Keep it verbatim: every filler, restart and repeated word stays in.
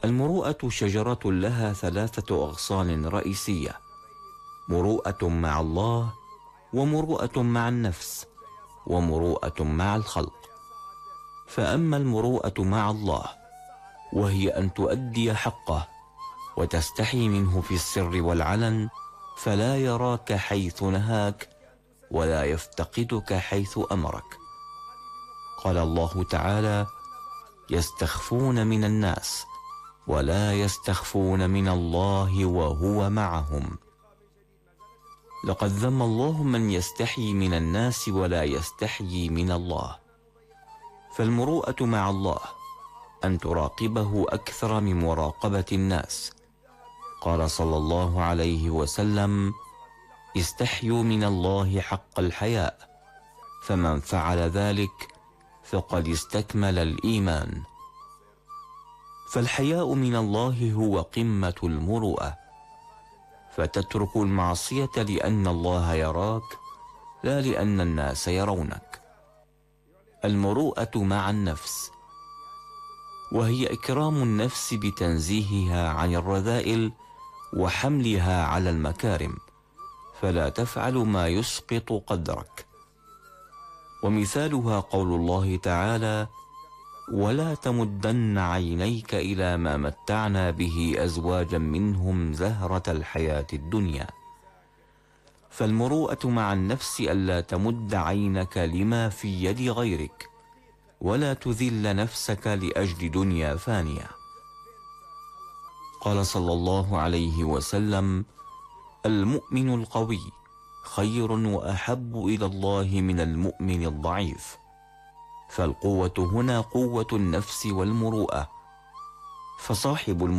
المروءة شجرة لها ثلاثة أغصان رئيسية: مروءة مع الله، ومروءة مع النفس، ومروءة مع الخلق. فأما المروءة مع الله، وهي أن تؤدي حقه وتستحي منه في السر والعلن، فلا يراك حيث نهاك ولا يفتقدك حيث أمرك. قال الله تعالى: يستخفون من الناس ولا يستخفون من الله وهو معهم. لقد ذم الله من يستحي من الناس ولا يستحيي من الله. فالمروءة مع الله أن تراقبه أكثر من مراقبة الناس. قال صلى الله عليه وسلم: استحيوا من الله حق الحياء، فمن فعل ذلك فقد استكمل الإيمان. فالحياء من الله هو قمة المروءة، فتترك المعصية لأن الله يراك لا لأن الناس يرونك. المروءة مع النفس، وهي إكرام النفس بتنزيهها عن الرذائل وحملها على المكارم، فلا تفعل ما يسقط قدرك. ومثالها قول الله تعالى: ولا تمدن عينيك إلى ما متعنا به أزواجا منهم زهرة الحياة الدنيا. فالمروءة مع النفس ألا تمد عينك لما في يد غيرك، ولا تذل نفسك لأجل دنيا فانية. قال صلى الله عليه وسلم: المؤمن القوي خير وأحب إلى الله من المؤمن الضعيف. فالقوة هنا قوة النفس والمروءة. فصاحب